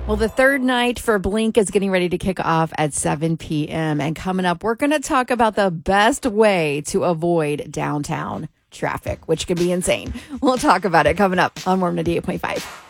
Well, the third night for Blink is getting ready to kick off at 7 p.m. And coming up, we're going to talk about the best way to avoid downtown traffic, which can be insane. We'll talk about it coming up on Warm 98.5.